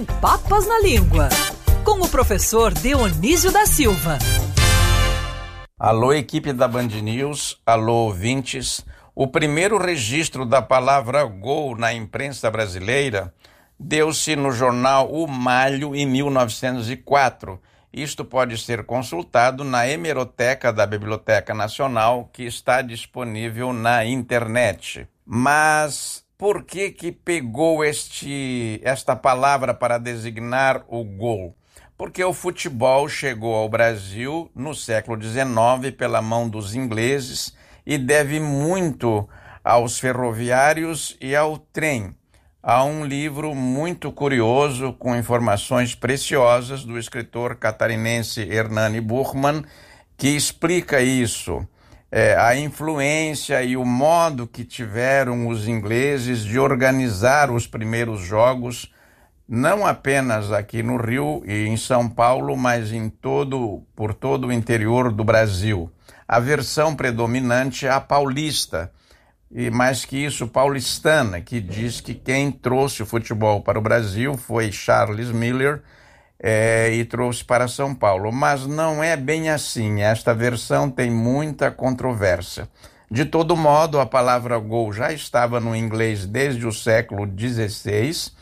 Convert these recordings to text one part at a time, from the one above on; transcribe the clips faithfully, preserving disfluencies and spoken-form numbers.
Sem Papas na Língua, com o professor Dionísio da Silva. Alô, equipe da Band News, alô, ouvintes. O primeiro registro da palavra gol na imprensa brasileira deu-se no jornal O Malho em mil novecentos e quatro. Isto pode ser consultado na hemeroteca da Biblioteca Nacional, que está disponível na internet. Mas por que que pegou este, esta palavra para designar o gol? Porque o futebol chegou ao Brasil no século dezenove pela mão dos ingleses e deve muito aos ferroviários e ao trem. Há um livro muito curioso com informações preciosas do escritor catarinense Hernani Burman que explica isso, é, a influência e o modo que tiveram os ingleses de organizar os primeiros jogos, não apenas aqui no Rio e em São Paulo, mas em todo, por todo o interior do Brasil. A versão predominante é a paulista, e mais que isso, paulistana, que diz que quem trouxe o futebol para o Brasil foi Charles Miller é, e trouxe para São Paulo. Mas não é bem assim, esta versão tem muita controvérsia. De todo modo, a palavra gol já estava no inglês desde o século dezesseis,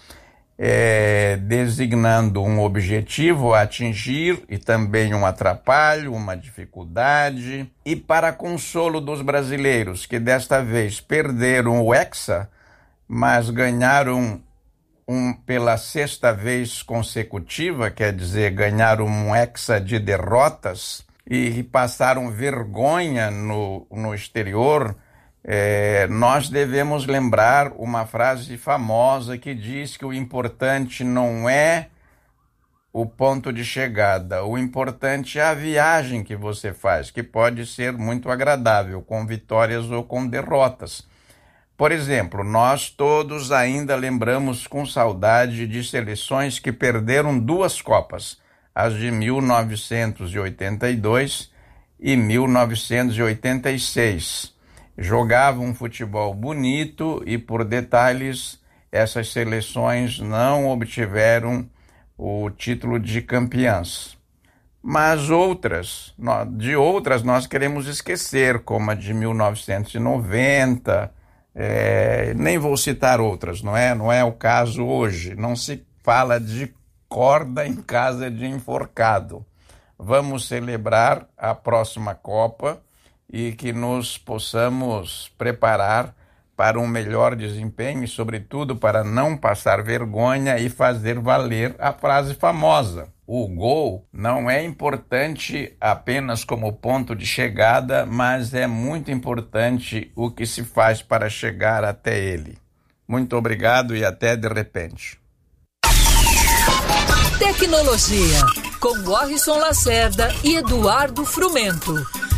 É, designando um objetivo a atingir e também um atrapalho, uma dificuldade. E para consolo dos brasileiros, que desta vez perderam o Hexa, mas ganharam um pela sexta vez consecutiva, quer dizer, ganharam um Hexa de derrotas e passaram vergonha no, no exterior, É, nós devemos lembrar uma frase famosa que diz que o importante não é o ponto de chegada, o importante é a viagem que você faz, que pode ser muito agradável, com vitórias ou com derrotas. Por exemplo, nós todos ainda lembramos com saudade de seleções que perderam duas Copas, as de mil novecentos e oitenta e dois e mil novecentos e oitenta e seis. Jogavam um futebol bonito e, por detalhes, essas seleções não obtiveram o título de campeãs. Mas outras, de outras nós queremos esquecer, como a de mil novecentos e noventa, é, nem vou citar outras, não é? Não é o caso hoje, não se fala de corda em casa de enforcado. Vamos celebrar a próxima Copa e que nos possamos preparar para um melhor desempenho e, sobretudo, para não passar vergonha e fazer valer a frase famosa. O gol não é importante apenas como ponto de chegada, mas é muito importante o que se faz para chegar até ele. Muito obrigado e até de repente. Tecnologia, com Warrison Lacerda e Eduardo Frumento.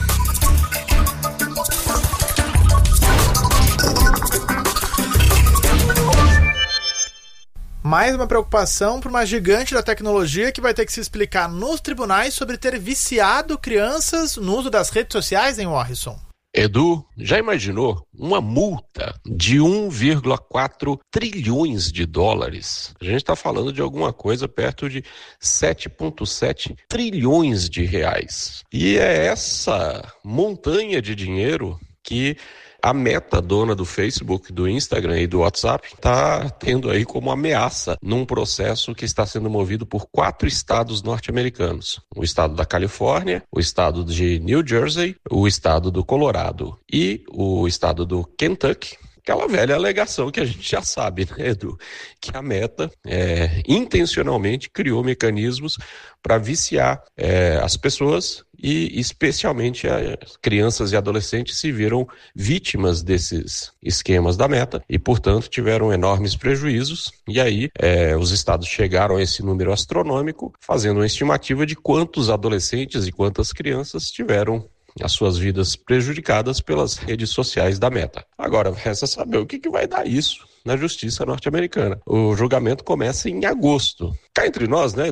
Mais uma preocupação para uma gigante da tecnologia que vai ter que se explicar nos tribunais sobre ter viciado crianças no uso das redes sociais, hein, Warrison? Edu, já imaginou uma multa de um vírgula quatro trilhões de dólares? A gente está falando de alguma coisa perto de sete vírgula sete trilhões de reais. E é essa montanha de dinheiro que a Meta, dona do Facebook, do Instagram e do WhatsApp, está tendo aí como ameaça num processo que está sendo movido por quatro estados norte-americanos. O estado da Califórnia, o estado de New Jersey, o estado do Colorado e o estado do Kentucky. Aquela velha alegação que a gente já sabe, né, Edu? Que a Meta é, intencionalmente criou mecanismos para viciar é, as pessoas e especialmente as crianças e adolescentes se viram vítimas desses esquemas da Meta e, portanto, tiveram enormes prejuízos. E aí é, os estados chegaram a esse número astronômico, fazendo uma estimativa de quantos adolescentes e quantas crianças tiveram as suas vidas prejudicadas pelas redes sociais da Meta. Agora, resta saber o que, que vai dar isso na justiça norte-americana. O julgamento começa em agosto. Cá entre nós, né, Edu?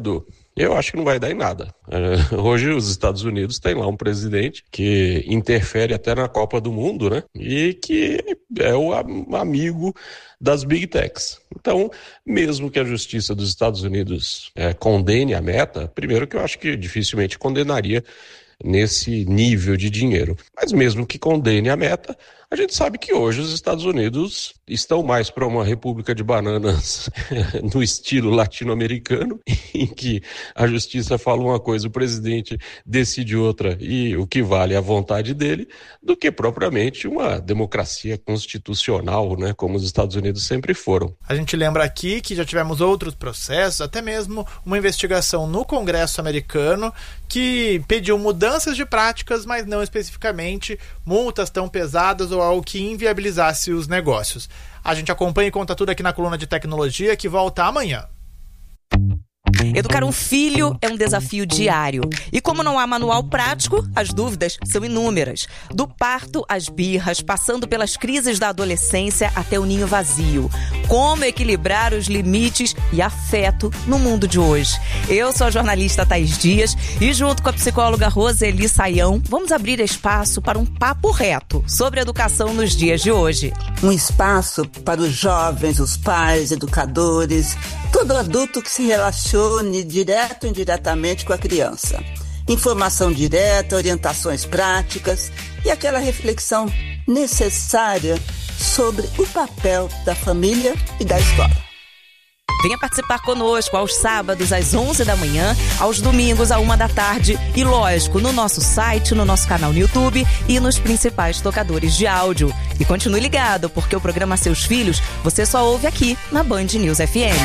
Eu acho que não vai dar em nada. Hoje os Estados Unidos têm lá um presidente que interfere até na Copa do Mundo, né? E que é o amigo das Big Techs. Então, mesmo que a justiça dos Estados Unidos é, condene a Meta, primeiro que eu acho que dificilmente condenaria nesse nível de dinheiro. Mas mesmo que condene a Meta, a gente sabe que hoje os Estados Unidos estão mais para uma república de bananas no estilo latino-americano, em que a justiça fala uma coisa, o presidente decide outra e o que vale é a vontade dele, do que propriamente uma democracia constitucional, né, como os Estados Unidos sempre foram. A gente lembra aqui que já tivemos outros processos, até mesmo uma investigação no Congresso americano que pediu mudanças de práticas, mas não especificamente multas tão pesadas ou algo que inviabilizasse os negócios. A gente acompanha e conta tudo aqui na coluna de tecnologia, que volta amanhã. Educar um filho é um desafio diário. E como não há manual prático, as dúvidas são inúmeras. Do parto às birras, passando pelas crises da adolescência até o ninho vazio. Como equilibrar os limites e afeto no mundo de hoje? Eu sou a jornalista Thaís Dias e junto com a psicóloga Roseli Saião, vamos abrir espaço para um papo reto sobre educação nos dias de hoje. Um espaço para os jovens, os pais, educadores, todo adulto que se relacione direto ou indiretamente com a criança. Informação direta, orientações práticas e aquela reflexão necessária sobre o papel da família e da escola. Venha participar conosco aos sábados às onze da manhã, aos domingos à uma da tarde e, lógico, no nosso site, no nosso canal no YouTube e nos principais tocadores de áudio. E continue ligado, porque o programa Seus Filhos você só ouve aqui na Band News F M.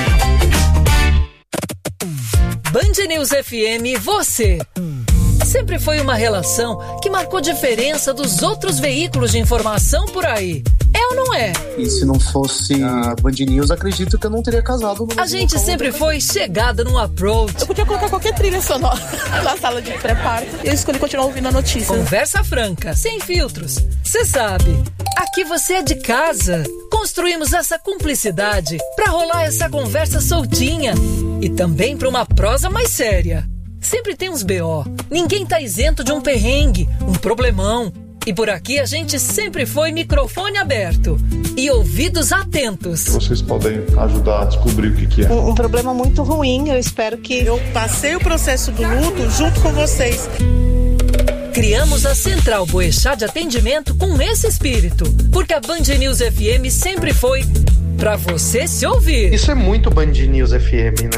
Band News F M, você. Sempre foi uma relação que marcou diferença dos outros veículos de informação por aí. É ou não é? E se não fosse a Band News, acredito que eu não teria casado. A gente sempre foi chegada num approach. Eu podia colocar qualquer trilha sonora na sala de preparo. E eu escolhi continuar ouvindo a notícia. Conversa franca, sem filtros. Você sabe, aqui você é de casa. Construímos essa cumplicidade pra rolar essa conversa soltinha. E também pra uma prosa mais séria. Sempre tem uns B O. Ninguém tá isento de um perrengue, um problemão. E por aqui a gente sempre foi microfone aberto e ouvidos atentos. Vocês podem ajudar a descobrir o que, que é. Um, um problema muito ruim, eu espero que... Eu passei o processo do luto junto com vocês. Criamos a Central Boechat de atendimento com esse espírito, porque a Band News F M sempre foi pra você se ouvir. Isso é muito Band News F M, né?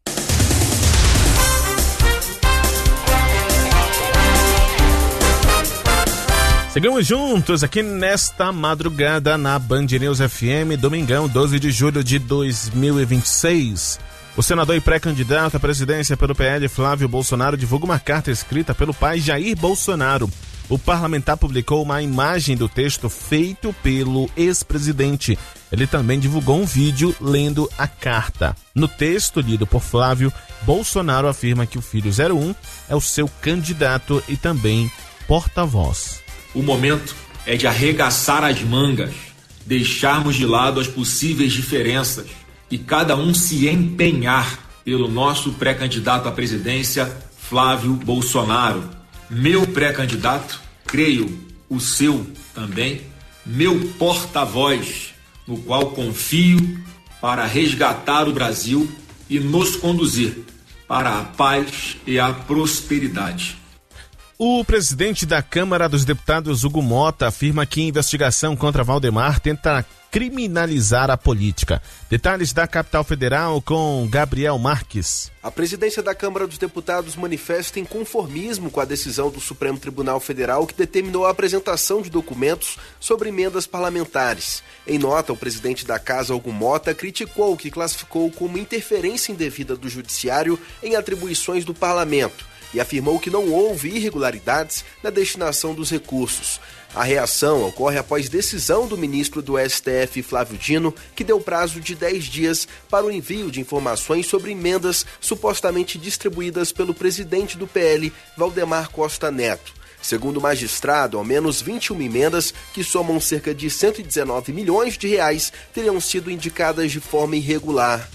Seguimos juntos aqui nesta madrugada na Band News F M, domingão, doze de julho de dois mil e vinte e seis. O senador e pré-candidato à presidência pelo P L, Flávio Bolsonaro, divulga uma carta escrita pelo pai Jair Bolsonaro. O parlamentar publicou uma imagem do texto feito pelo ex-presidente. Ele também divulgou um vídeo lendo a carta. No texto lido por Flávio, Bolsonaro afirma que o filho zero um é o seu candidato e também porta-voz. O momento é de arregaçar as mangas, deixarmos de lado as possíveis diferenças e cada um se empenhar pelo nosso pré-candidato à presidência, Flávio Bolsonaro. Meu pré-candidato, creio, o seu também, meu porta-voz, no qual confio para resgatar o Brasil e nos conduzir para a paz e a prosperidade. O presidente da Câmara dos Deputados, Hugo Mota, afirma que a investigação contra Valdemar tenta criminalizar a política. Detalhes da Capital Federal com Gabriel Marques. A presidência da Câmara dos Deputados manifesta inconformismo com a decisão do Supremo Tribunal Federal que determinou a apresentação de documentos sobre emendas parlamentares. Em nota, o presidente da Casa, Hugo Mota, criticou o que classificou como interferência indevida do Judiciário em atribuições do Parlamento e afirmou que não houve irregularidades na destinação dos recursos. A reação ocorre após decisão do ministro do S T F, Flávio Dino, que deu prazo de dez dias para o envio de informações sobre emendas supostamente distribuídas pelo presidente do P L, Valdemar Costa Neto. Segundo o magistrado, ao menos vinte e uma emendas, que somam cerca de cento e dezenove milhões de reais, teriam sido indicadas de forma irregular.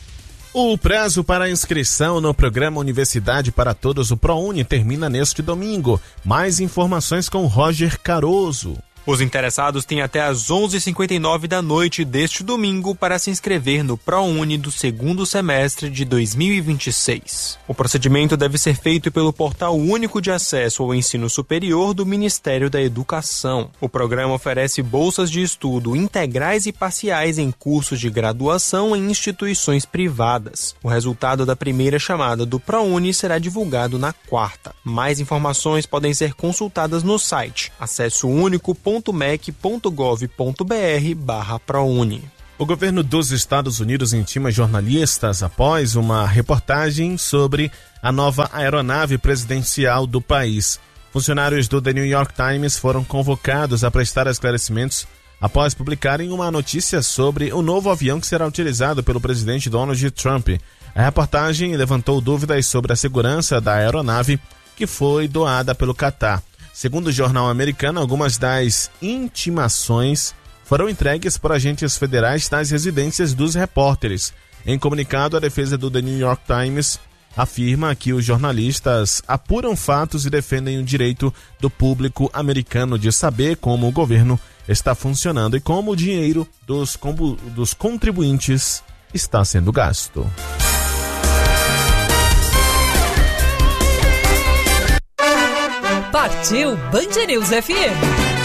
O prazo para a inscrição no programa Universidade para Todos, o ProUni, termina neste domingo. Mais informações com Roger Caroso. Os interessados têm até às onze e cinquenta e nove da noite deste domingo para se inscrever no ProUni do segundo semestre de dois mil e vinte e seis. O procedimento deve ser feito pelo Portal Único de Acesso ao Ensino Superior do Ministério da Educação. O programa oferece bolsas de estudo integrais e parciais em cursos de graduação em instituições privadas. O resultado da primeira chamada do ProUni será divulgado na quarta. Mais informações podem ser consultadas no site acesso único ponto mec ponto gov ponto br barra ProUni. O governo dos Estados Unidos intima jornalistas após uma reportagem sobre a nova aeronave presidencial do país. Funcionários do The New York Times foram convocados a prestar esclarecimentos após publicarem uma notícia sobre o novo avião que será utilizado pelo presidente Donald Trump. A reportagem levantou dúvidas sobre a segurança da aeronave que foi doada pelo Catar. Segundo o jornal americano, algumas das intimações foram entregues por agentes federais nas residências dos repórteres. Em comunicado, a defesa do The New York Times afirma que os jornalistas apuram fatos e defendem o direito do público americano de saber como o governo está funcionando e como o dinheiro dos, combu- dos contribuintes está sendo gasto. Partiu Band News F M.